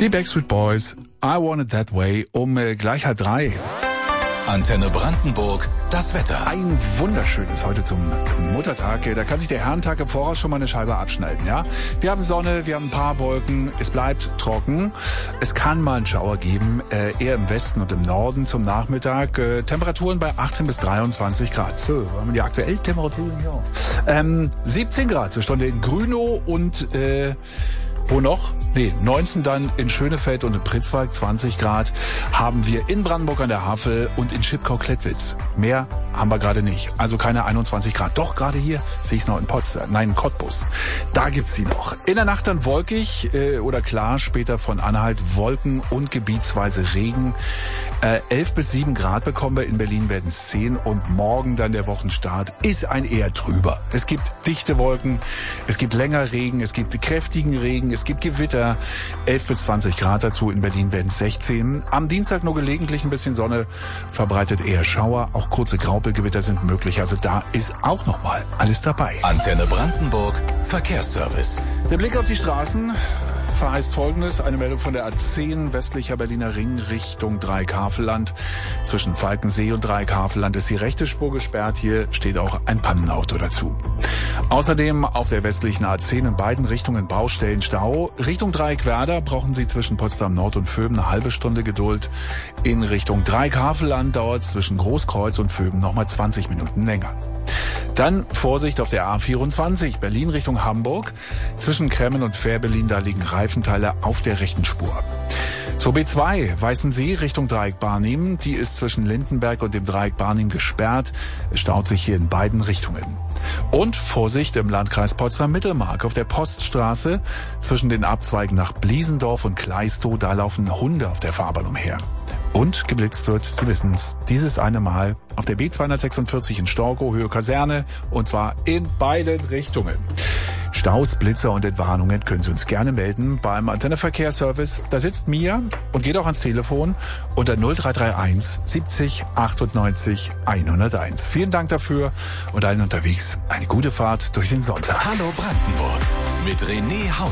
Die Backstreet Boys, I Want It That Way, um gleich 2:30. Antenne Brandenburg, das Wetter. Ein wunderschönes heute zum Muttertag. Da kann sich der Herrentag im Voraus schon mal eine Scheibe abschneiden, ja? Wir haben Sonne, wir haben ein paar Wolken, es bleibt trocken. Es kann mal einen Schauer geben, eher im Westen und im Norden zum Nachmittag. Temperaturen bei 18 bis 23 Grad. So, haben wir die aktuellen Temperaturen hier. 17 Grad zur Stunde in Grünow und wo noch? 19 dann in Schönefeld und in Pritzwalk, 20 Grad haben wir in Brandenburg an der Havel und in Schipkau-Klettwitz. Mehr haben wir gerade nicht. Also keine 21 Grad. Doch, gerade hier sehe ich es noch in Potsdam. Nein, in Cottbus. Da gibt's sie noch. In der Nacht dann wolkig oder klar, später von Anhalt Wolken und gebietsweise Regen. 11 bis 7 Grad bekommen wir. In Berlin werden es 10 und morgen dann der Wochenstart ist ein eher trüber. Es gibt dichte Wolken, es gibt länger Regen, es gibt kräftigen Regen, es gibt Gewitter. 11 bis 20 Grad dazu, in Berlin werden es 16. Am Dienstag nur gelegentlich ein bisschen Sonne, verbreitet eher Schauer, auch kurze Graupelgewitter sind möglich, also da ist auch nochmal alles dabei. Antenne Brandenburg, Verkehrsservice. Der Blick auf die Straßen verheißt Folgendes. Eine Meldung von der A10 westlicher Berliner Ring Richtung Dreieck-Havelland. Zwischen Falkensee und Dreieck-Havelland ist die rechte Spur gesperrt. Hier steht auch ein Pannenauto dazu. Außerdem auf der westlichen A10 in beiden Richtungen Baustellenstau. Richtung Dreieck-Werder brauchen Sie zwischen Potsdam Nord und Vöben eine halbe Stunde Geduld. In Richtung Dreieck-Havelland dauert es zwischen Großkreuz und Vöben nochmal 20 Minuten länger. Dann Vorsicht auf der A24, Berlin Richtung Hamburg. Zwischen Kremmen und Fährberlin, da liegen Reifenteile auf der rechten Spur. Zur B2, Weißensee Richtung Dreieck Barnim. Die ist zwischen Lindenberg und dem Dreieck Barnim gesperrt. Es staut sich hier in beiden Richtungen. Und Vorsicht im Landkreis Potsdam-Mittelmark auf der Poststraße. Zwischen den Abzweigen nach Bliesendorf und Kleistow, da laufen Hunde auf der Fahrbahn umher. Und geblitzt wird, Sie wissen's, dieses eine Mal auf der B246 in Storkow, Höhe Kaserne, und zwar in beiden Richtungen. Staus, Blitzer und Entwarnungen können Sie uns gerne melden beim Antenne Verkehrsservice. Da sitzt Mia und geht auch ans Telefon unter 0331 70 98 101. Vielen Dank dafür und allen unterwegs eine gute Fahrt durch den Sonntag. Hallo Brandenburg mit René Haus.